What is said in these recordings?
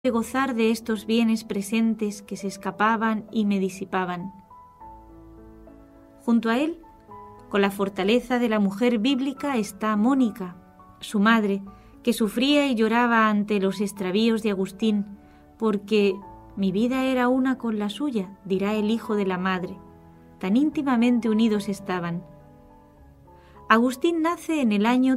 de gozar de estos bienes presentes que se escapaban y me disipaban. Junto a él, con la fortaleza de la mujer bíblica, está Mónica, su madre, que sufría y lloraba ante los extravíos de Agustín, porque mi vida era una con la suya, dirá el hijo de la madre. Tan íntimamente unidos estaban. Agustín nace en el año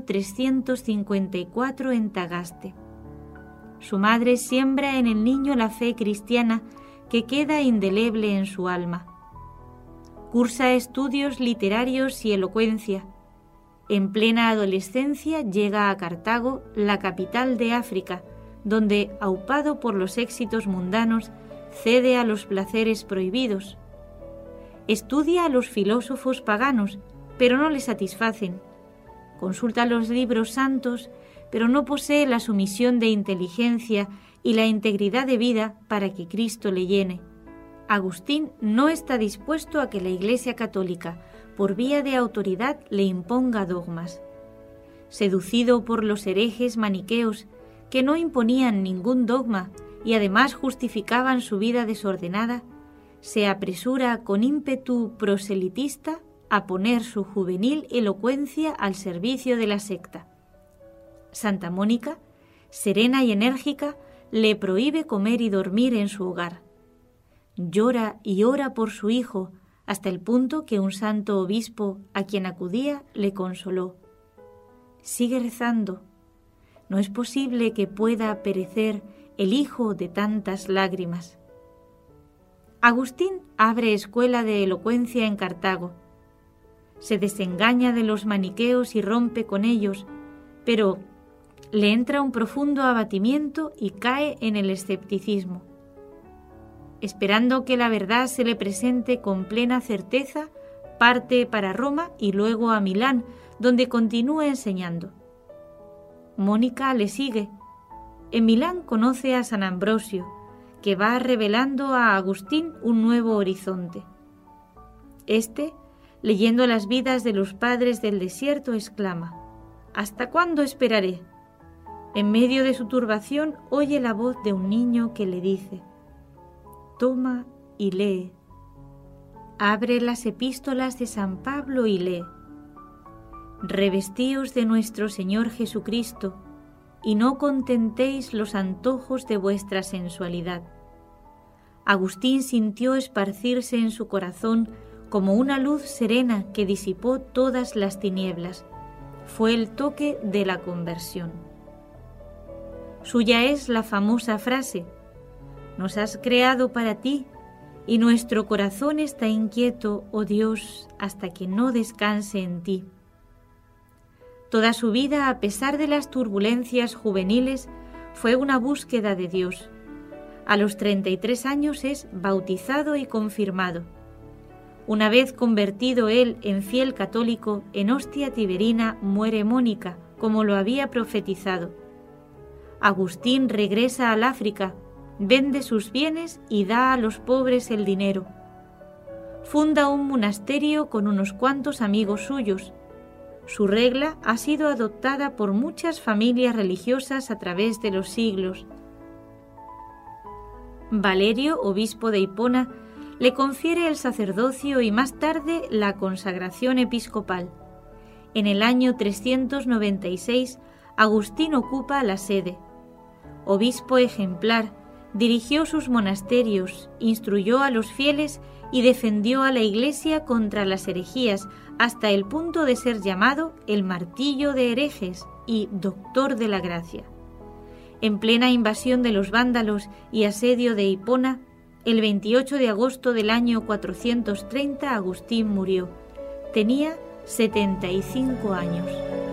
354 en Tagaste. Su madre siembra en el niño la fe cristiana que queda indeleble en su alma. Cursa estudios literarios y elocuencia. En plena adolescencia llega a Cartago, la capital de África, donde, aupado por los éxitos mundanos, cede a los placeres prohibidos. Estudia a los filósofos paganos, pero no le satisfacen. Consulta los libros santos, pero no posee la sumisión de inteligencia y la integridad de vida para que Cristo le llene. Agustín no está dispuesto a que la Iglesia católica, por vía de autoridad, le imponga dogmas. Seducido por los herejes maniqueos, que no imponían ningún dogma y además justificaban su vida desordenada, se apresura con ímpetu proselitista a poner su juvenil elocuencia al servicio de la secta. Santa Mónica, serena y enérgica, le prohíbe comer y dormir en su hogar. Llora y ora por su hijo, hasta el punto que un santo obispo a quien acudía le consoló. Sigue rezando. No es posible que pueda perecer el hijo de tantas lágrimas. Agustín abre escuela de elocuencia en Cartago. Se desengaña de los maniqueos y rompe con ellos, pero le entra un profundo abatimiento y cae en el escepticismo. Esperando que la verdad se le presente con plena certeza, parte para Roma y luego a Milán, donde continúa enseñando. Mónica le sigue. En Milán conoce a San Ambrosio, que va revelando a Agustín un nuevo horizonte. Este, leyendo las vidas de los padres del desierto, exclama: ¿hasta cuándo esperaré? En medio de su turbación oye la voz de un niño que le dice: toma y lee. Abre las epístolas de San Pablo y lee: revestíos de nuestro Señor Jesucristo, y no contentéis los antojos de vuestra sensualidad. Agustín sintió esparcirse en su corazón como una luz serena que disipó todas las tinieblas. Fue el toque de la conversión. Suya es la famosa frase: nos has creado para ti, y nuestro corazón está inquieto, oh Dios, hasta que no descanse en ti. Toda su vida, a pesar de las turbulencias juveniles, fue una búsqueda de Dios. A los 33 años es bautizado y confirmado. Una vez convertido él en fiel católico, en Ostia Tiberina muere Mónica, como lo había profetizado. Agustín regresa al África, vende sus bienes y da a los pobres el dinero. Funda un monasterio con unos cuantos amigos suyos. Su regla ha sido adoptada por muchas familias religiosas a través de los siglos. Valerio, obispo de Hipona, le confiere el sacerdocio y más tarde la consagración episcopal. En el año 396, Agustín ocupa la sede. Obispo ejemplar, dirigió sus monasterios, instruyó a los fieles y defendió a la Iglesia contra las herejías, hasta el punto de ser llamado el martillo de herejes y doctor de la gracia. En plena invasión de los vándalos y asedio de Hipona, el 28 de agosto del año 430 Agustín murió. Tenía 75 años.